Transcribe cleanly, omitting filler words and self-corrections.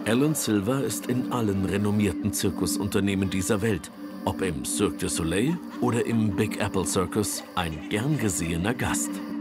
Alan Silver ist in allen renommierten Zirkusunternehmen dieser Welt, ob im Cirque du Soleil oder im Big Apple Circus, ein gern gesehener Gast.